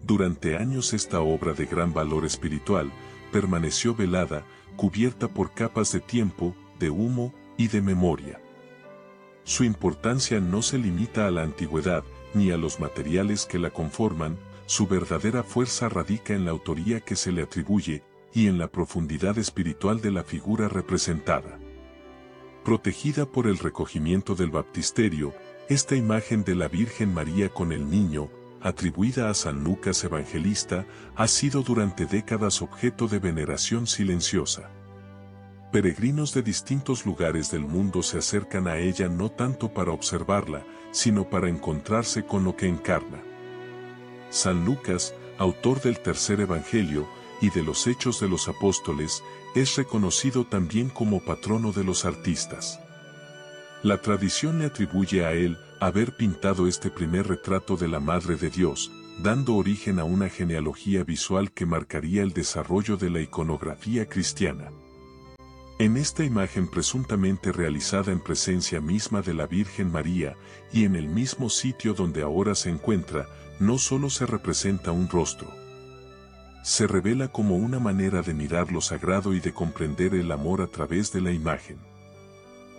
Durante años esta obra de gran valor espiritual permaneció velada, cubierta por capas de tiempo, de humo y de memoria. Su importancia no se limita a la antigüedad, ni a los materiales que la conforman, su verdadera fuerza radica en la autoría que se le atribuye, y en la profundidad espiritual de la figura representada. Protegida por el recogimiento del baptisterio, esta imagen de la Virgen María con el niño, atribuida a San Lucas Evangelista, ha sido durante décadas objeto de veneración silenciosa. Peregrinos de distintos lugares del mundo se acercan a ella no tanto para observarla, sino para encontrarse con lo que encarna. San Lucas, autor del tercer Evangelio y de los Hechos de los Apóstoles, es reconocido también como patrono de los artistas. La tradición le atribuye a él haber pintado este primer retrato de la Madre de Dios, dando origen a una genealogía visual que marcaría el desarrollo de la iconografía cristiana. En esta imagen presuntamente realizada en presencia misma de la Virgen María, y en el mismo sitio donde ahora se encuentra, no solo se representa un rostro. Se revela como una manera de mirar lo sagrado y de comprender el amor a través de la imagen.